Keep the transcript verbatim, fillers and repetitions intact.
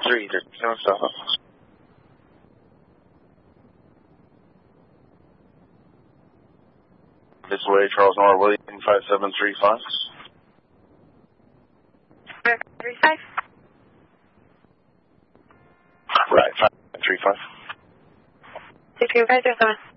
three, zero seven. This way, Charles Nor William, five seven three five. five three five? Right, five three five. Six two five zero seven.